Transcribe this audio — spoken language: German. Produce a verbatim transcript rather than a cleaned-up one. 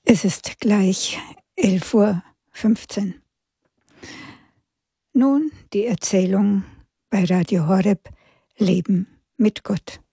Es ist gleich elf Uhr fünfzehn. Nun die Erzählung bei Radio Horeb Leben mit Gott.